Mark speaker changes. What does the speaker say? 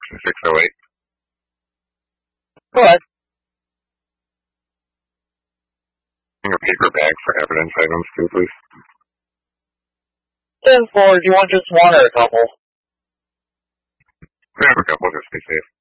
Speaker 1: 608.
Speaker 2: Go ahead.
Speaker 1: A paper bag for evidence items too, please.
Speaker 2: 10-4, do you want just one or a couple?
Speaker 1: I have a couple, just be safe.